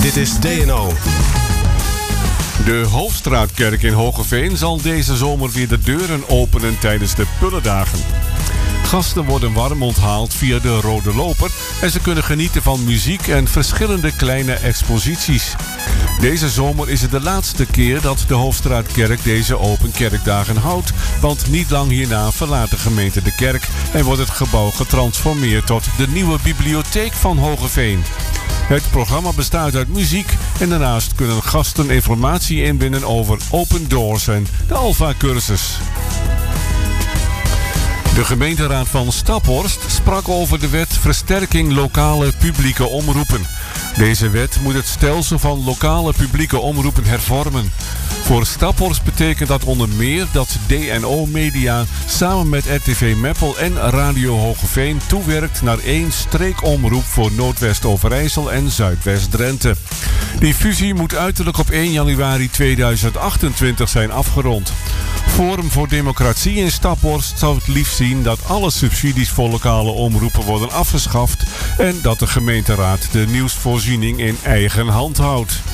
Dit is DNO. De Hoofdstraatkerk in Hoogeveen zal deze zomer weer de deuren openen tijdens de Pullendagen. Gasten worden warm onthaald via de Rode Loper en ze kunnen genieten van muziek en verschillende kleine exposities. Deze zomer is het de laatste keer dat de Hoofdstraatkerk deze open kerkdagen houdt, want niet lang hierna verlaat de gemeente de kerk en wordt het gebouw getransformeerd tot de nieuwe bibliotheek van Hoogeveen. Het programma bestaat uit muziek en daarnaast kunnen gasten informatie inwinnen over Open Doors en de Alpha-cursus. De gemeenteraad van Staphorst sprak over de wet Versterking Lokale Publieke Omroepen. Deze wet moet het stelsel van lokale publieke omroepen hervormen. Voor Staphorst betekent dat onder meer dat DNO Media samen met RTV Meppel en Radio Hoogeveen toewerkt naar één streekomroep voor Noordwest-Overijssel en Zuidwest-Drenthe. Die fusie moet uiterlijk op 1 januari 2028 zijn afgerond. Forum voor Democratie in Staphorst zou het liefst zien dat alle subsidies voor lokale omroepen worden afgeschaft en dat de gemeenteraad de nieuwsvoorziening in eigen hand houdt.